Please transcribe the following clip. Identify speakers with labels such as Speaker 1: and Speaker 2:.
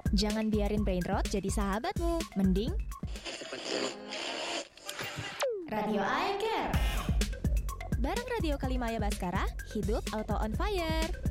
Speaker 1: Jangan biarin brain rot jadi sahabatmu. Mending Radio I Care. Bareng Radio Kalimaya Baskara, hidup auto on fire.